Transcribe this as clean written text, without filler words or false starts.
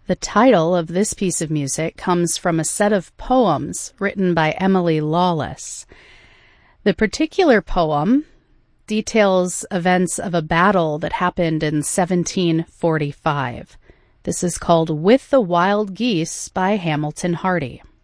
The title of this piece of music comes from a set of poems written by Emily Lawless. The particular poem details events of a battle that happened in 1745. This is called With the Wild Geese by Hamilton Hardy.